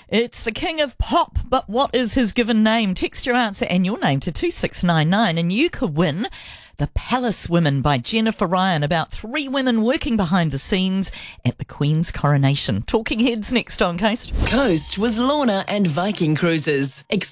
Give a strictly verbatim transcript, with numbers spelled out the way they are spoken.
It's the king of pop, but what is his given name? Text your answer and your name to two six nine nine and you could win The Palace Women by Jennifer Ryan, about three women working behind the scenes at the Queen's coronation. Talking Heads next on Coast. Coast with Lorna and Viking Cruises.